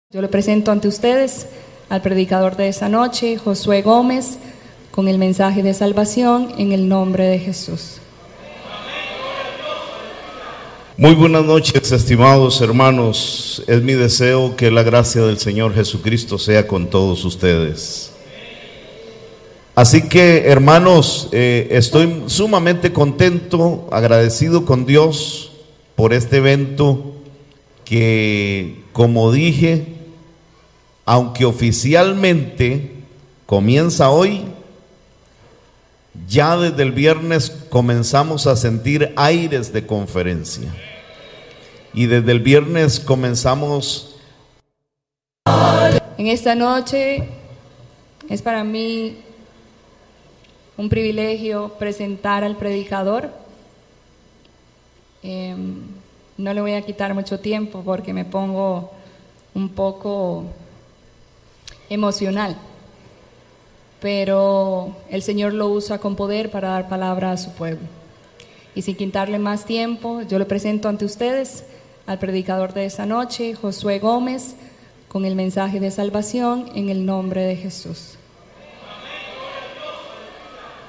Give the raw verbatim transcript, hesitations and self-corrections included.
Yo le presento ante ustedes al predicador de esta noche, Josué Gómez, con el mensaje de salvación en el nombre de Jesús. Muy buenas noches, estimados hermanos. Es mi deseo que la gracia del Señor Jesucristo sea con todos ustedes. Así que, hermanos, eh, estoy sumamente contento, agradecido con Dios por este evento que, como dije, aunque oficialmente comienza hoy, ya desde el viernes comenzamos a sentir aires de conferencia. Y desde el viernes comenzamos. En esta noche es para mí un privilegio presentar al predicador. Eh, no le voy a quitar mucho tiempo porque me pongo un poco emocional, pero el Señor lo usa con poder para dar palabra a su pueblo. Y sin quitarle más tiempo, yo le presento ante ustedes al predicador de esta noche, Josué Gómez, con el mensaje de salvación en el nombre de Jesús.